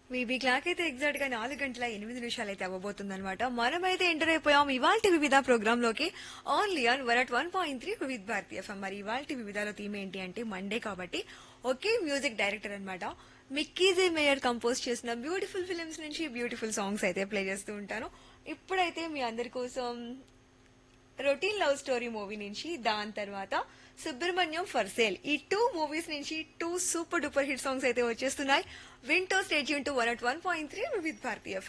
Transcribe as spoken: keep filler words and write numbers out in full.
VB clock అయితే exact గా నాలుగు గంటల ఎనిమిది నిమిషాలు అయితే అవ్వబోతుందన్నమాట. మనమైతే ఎంటర్ అయిపోయాం ఇవాల్టి వివిధ ప్రోగ్రామ్ లోకి. Only on one at one point three వివిధ భారతీయ ఎఫ్ఎం. మరి ఇవాల్టి వివిధలో థీమ్ ఏంటి అంటే మండే కాబట్టి ఒకే మ్యూజిక్ డైరెక్టర్ అన్నమాట. మిక్కీజే మేయర్ కంపోజ్ చేసిన బ్యూటిఫుల్ ఫిల్మ్స్ నుంచి బ్యూటిఫుల్ సాంగ్స్ అయితే ప్లే చేస్తూ ఉంటాను. ఇప్పుడైతే మీ అందరి కోసం రొటీన్ లవ్ స్టోరీ మూవీ నుంచి, దాని తర్వాత సుబ్రహ్మణ్యం ఫర్ సేల్, ఈ టూ మూవీస్ నుంచి two super duper hit songs అయితే వచ్చేస్తున్నాయి. వింటో state Yoon to one at one point three వివిధ భారతీయ